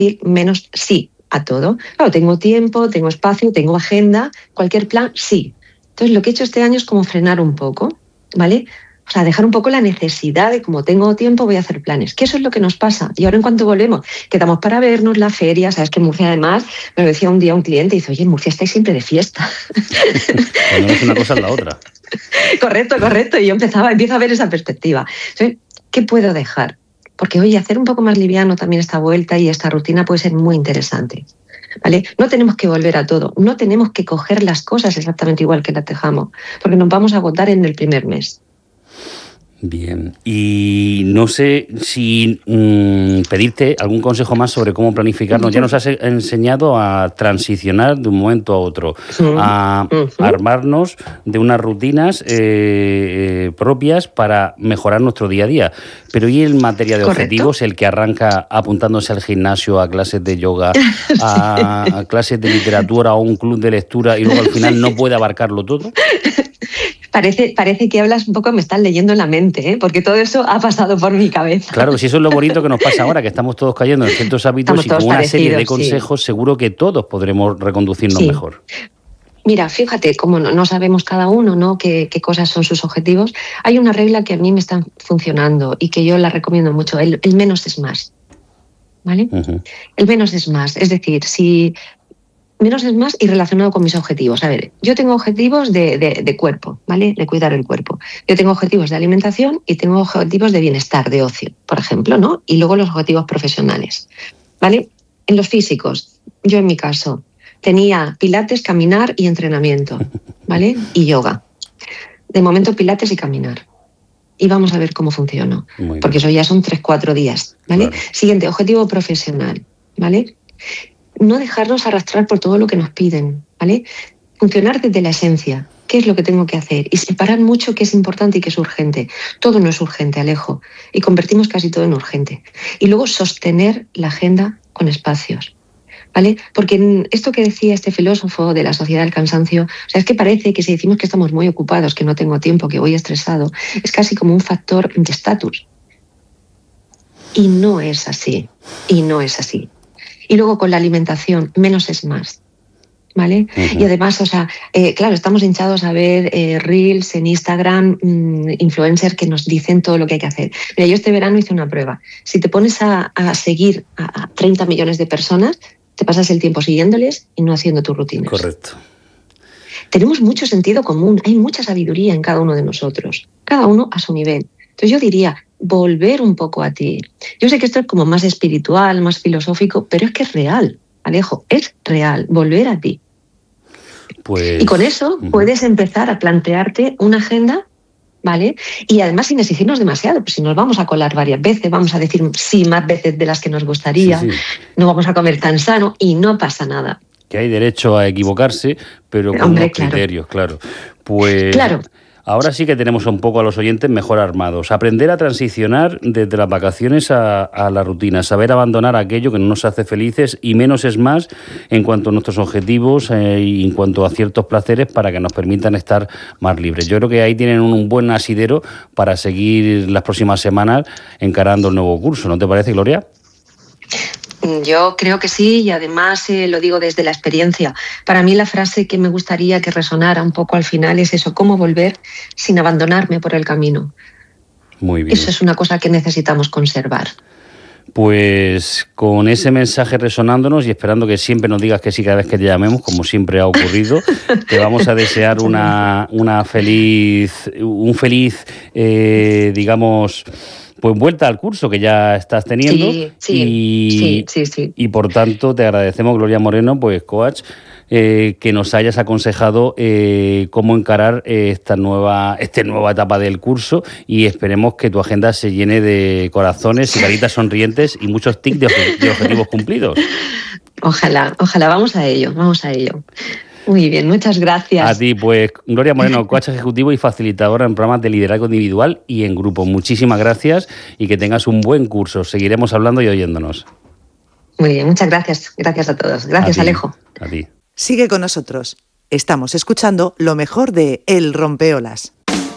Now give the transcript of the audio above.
menos sí a todo. Claro, tengo tiempo, tengo espacio, tengo agenda, cualquier plan, sí. Entonces, lo que he hecho este año es como frenar un poco, ¿vale? O sea, dejar un poco la necesidad de como tengo tiempo voy a hacer planes, que eso es lo que nos pasa. Y ahora en cuanto volvemos, quedamos para vernos la feria, sabes que en Murcia además, me lo decía un día un cliente, y dice, oye, en Murcia estáis siempre de fiesta. Cuando no es una cosa es la otra. Correcto, y yo empiezo a ver esa perspectiva. Entonces, ¿qué puedo dejar? Porque, oye, hacer un poco más liviano también esta vuelta y esta rutina puede ser muy interesante, ¿vale? No tenemos que volver a todo, no tenemos que coger las cosas exactamente igual que las dejamos, porque nos vamos a agotar en el primer mes. Bien, y no sé si pedirte algún consejo más sobre cómo planificarnos. Ya nos has enseñado a transicionar de un momento a otro, a armarnos de unas rutinas propias para mejorar nuestro día a día. Pero ¿y en materia de objetivos, el que arranca apuntándose al gimnasio, a clases de yoga, a clases de literatura o un club de lectura y luego al final no puede abarcarlo todo? Parece que hablas un poco, me estás leyendo en la mente, ¿eh? Porque todo eso ha pasado por mi cabeza. Claro, si eso es lo bonito que nos pasa ahora, que estamos todos cayendo en ciertos hábitos y con una serie de consejos seguro que todos podremos reconducirnos mejor. Mira, fíjate, como no sabemos cada uno, ¿no?, qué cosas son sus objetivos, hay una regla que a mí me está funcionando y que yo la recomiendo mucho, el menos es más, ¿vale? El menos es más, es decir, si... Menos es más y relacionado con mis objetivos. A ver, yo tengo objetivos de cuerpo, ¿vale? De cuidar el cuerpo. Yo tengo objetivos de alimentación y tengo objetivos de bienestar, de ocio, por ejemplo, ¿no? Y luego los objetivos profesionales, ¿vale? En los físicos, yo en mi caso tenía pilates, caminar y entrenamiento, ¿vale? Y yoga. De momento pilates y caminar. Y vamos a ver cómo funcionó, porque eso ya son 3-4 días, ¿vale? Claro. Siguiente, objetivo profesional, ¿vale? No dejarnos arrastrar por todo lo que nos piden, ¿vale? Funcionar desde la esencia. ¿Qué es lo que tengo que hacer? Y separar mucho qué es importante y qué es urgente. Todo no es urgente, Alejo. Y convertimos casi todo en urgente. Y luego sostener la agenda con espacios, ¿vale? Porque esto que decía este filósofo de la sociedad del cansancio, o sea, es que parece que si decimos que estamos muy ocupados, que no tengo tiempo, que voy estresado, es casi como un factor de estatus. Y no es así. Y no es así. Y luego con la alimentación, menos es más, ¿vale? Y además, o sea, claro, estamos hinchados a ver reels en Instagram, influencers que nos dicen todo lo que hay que hacer. Mira, yo este verano hice una prueba. Si te pones a seguir a 30 millones de personas, te pasas el tiempo siguiéndoles y no haciendo tus rutinas. Correcto. Tenemos mucho sentido común, hay mucha sabiduría en cada uno de nosotros, cada uno a su nivel. Entonces yo diría, volver un poco a ti. Yo sé que esto es como más espiritual, más filosófico, pero es que es real, Alejo, es real, volver a ti. Pues... Y con eso puedes empezar a plantearte una agenda, ¿vale? Y además sin exigirnos demasiado, pues si nos vamos a colar varias veces, vamos a decir sí más veces de las que nos gustaría, no vamos a comer tan sano y no pasa nada. Que hay derecho a equivocarse, pero con unos criterios, claro. Pues... Claro. Ahora sí que tenemos un poco a los oyentes mejor armados. Aprender a transicionar desde las vacaciones a la rutina. Saber abandonar aquello que no nos hace felices y menos es más en cuanto a nuestros objetivos y en cuanto a ciertos placeres para que nos permitan estar más libres. Yo creo que ahí tienen un buen asidero para seguir las próximas semanas encarando el nuevo curso. ¿No te parece, Gloria? Yo creo que sí y además lo digo desde la experiencia. Para mí la frase que me gustaría que resonara un poco al final es eso, cómo volver sin abandonarme por el camino. Muy bien. Eso es una cosa que necesitamos conservar. Pues con ese mensaje resonándonos y esperando que siempre nos digas que sí cada vez que te llamemos, como siempre ha ocurrido, te vamos a desear un feliz, digamos... Pues vuelta al curso que ya estás teniendo sí. Y por tanto te agradecemos, Gloria Moreno, pues coach, que nos hayas aconsejado cómo encarar esta nueva etapa del curso y esperemos que tu agenda se llene de corazones y caritas sonrientes y muchos tics de objetivos cumplidos. Ojalá, vamos a ello. Muy bien, muchas gracias. A ti, pues, Gloria Moreno, coach ejecutivo y facilitadora en programas de liderazgo individual y en grupo. Muchísimas gracias y que tengas un buen curso. Seguiremos hablando y oyéndonos. Muy bien, muchas gracias. Gracias a todos. Gracias, Alejo. A ti. Sigue con nosotros. Estamos escuchando lo mejor de El Rompeolas.